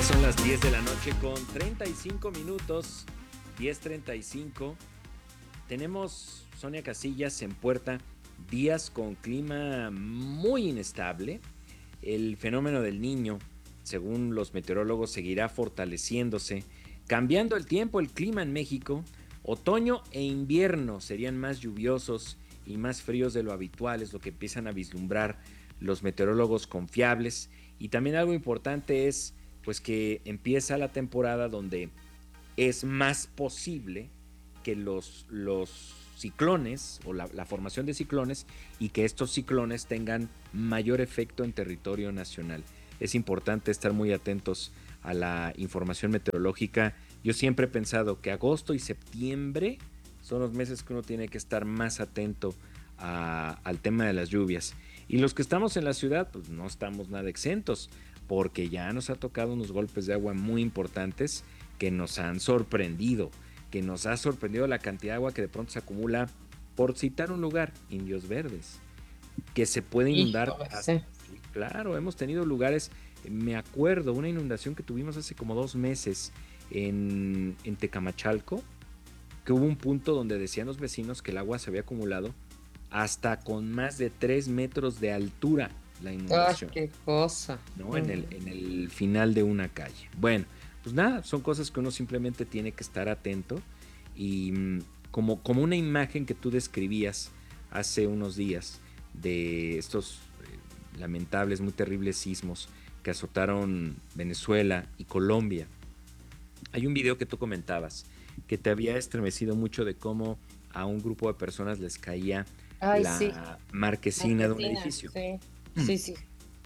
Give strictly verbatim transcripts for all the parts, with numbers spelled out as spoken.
Son las diez de la noche con treinta y cinco minutos, diez treinta y cinco. Tenemos, Sonia Casillas, en puerta días con clima muy inestable. El fenómeno del Niño, según los meteorólogos, seguirá fortaleciéndose, cambiando el tiempo, el clima en México. Otoño e invierno serían más lluviosos y más fríos de lo habitual, es lo que empiezan a vislumbrar los meteorólogos confiables. Y también algo importante es pues que empieza la temporada donde es más posible que los, los ciclones o la, la formación de ciclones y que estos ciclones tengan mayor efecto en territorio nacional. Es importante estar muy atentos a la información meteorológica. Yo siempre he pensado que agosto y septiembre son los meses que uno tiene que estar más atento a, al tema de las lluvias. Y los que estamos en la ciudad, pues no estamos nada exentos, porque ya nos ha tocado unos golpes de agua muy importantes que nos han sorprendido, que nos ha sorprendido la cantidad de agua que de pronto se acumula, por citar un lugar, Indios Verdes, que se puede inundar. Híjole, Hasta, sí. sí, claro, hemos tenido lugares, me acuerdo, una inundación que tuvimos hace como dos meses en, en Tecamachalco, que hubo un punto donde decían los vecinos que el agua se había acumulado hasta con más de tres metros de altura la Ay, inundación, qué cosa. ¿no? En el, Mm. en el final de una calle. Bueno, pues nada, son cosas que uno simplemente tiene que estar atento y mm, como, como una imagen que tú describías hace unos días de estos eh, lamentables, muy terribles sismos que azotaron Venezuela y Colombia. Hay un video que tú comentabas que te había estremecido mucho de cómo a un grupo de personas les caía Ay, sí, la marquesina de un Marquesina, edificio. sí. Sí, sí.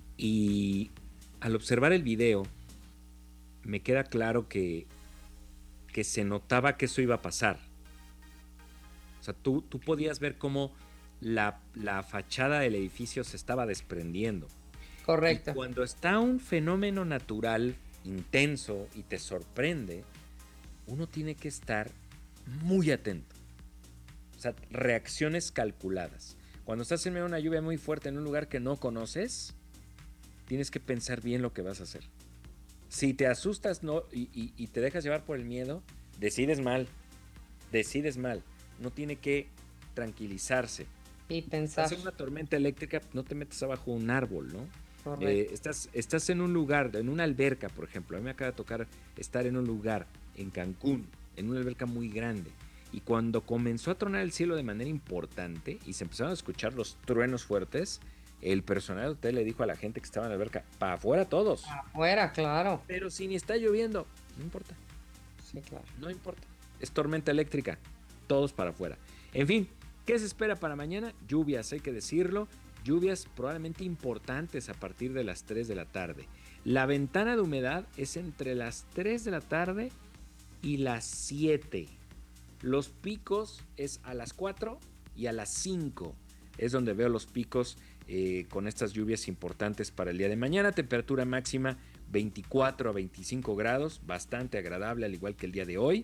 Y al observar el video, me queda claro que, que se notaba que eso iba a pasar. O sea, tú, tú podías ver cómo la, la fachada del edificio se estaba desprendiendo. Y Correcto. cuando está un fenómeno natural intenso y te sorprende, uno tiene que estar muy atento. O sea, reacciones calculadas. Cuando estás en medio de una lluvia muy fuerte en un lugar que no conoces, tienes que pensar bien lo que vas a hacer. Si te asustas no, y, y, y te dejas llevar por el miedo, decides mal. Decides mal. Uno tiene que tranquilizarse. Y pensar. Estás en una tormenta eléctrica, no te metas abajo de un árbol, ¿no? Eh, Correcto. estás, estás en un lugar, en una alberca, por ejemplo. A mí me acaba de tocar estar en un lugar, en Cancún, en una alberca muy grande. Y cuando comenzó a tronar el cielo de manera importante y se empezaron a escuchar los truenos fuertes, el personal del hotel le dijo a la gente que estaba en la alberca, para afuera todos. Afuera, claro. Pero si ni está lloviendo, no importa, Sí, claro. no importa. Es tormenta eléctrica, todos para afuera. En fin, ¿qué se espera para mañana? Lluvias, hay que decirlo. Lluvias probablemente importantes a partir de las tres de la tarde. La ventana de humedad es entre las tres de la tarde y las siete. Los picos es a las cuatro y a las cinco. Es donde veo los picos eh, con estas lluvias importantes para el día de mañana. Temperatura máxima veinticuatro a veinticinco grados, bastante agradable al igual que el día de hoy.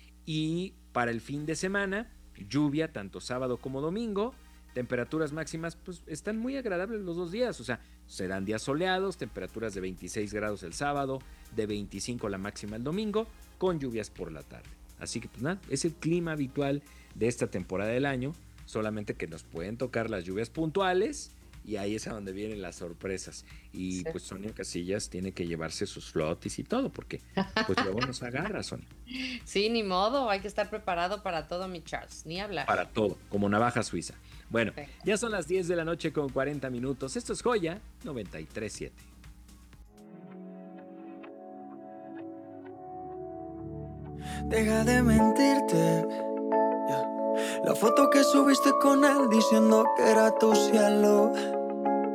Y para el fin de semana, lluvia tanto sábado como domingo. Temperaturas máximas pues están muy agradables los dos días, o sea, serán días soleados, temperaturas de veintiséis grados el sábado, de veinticinco la máxima el domingo, con lluvias por la tarde. Así que pues nada, es el clima habitual de esta temporada del año, solamente que nos pueden tocar las lluvias puntuales y ahí es a donde vienen las sorpresas. Y Sí. pues Sonia Casillas tiene que llevarse sus flotis y todo, porque pues luego nos agarra, Sonia. Sí, ni modo, hay que estar preparado para todo, mi Charles, ni hablar. Para todo, como navaja suiza. Bueno, Venga. ya son las diez de la noche con cuarenta minutos. Esto es Joya noventa y tres punto siete. Deja de mentirte. Yeah. La foto que subiste con él diciendo que era tu cielo.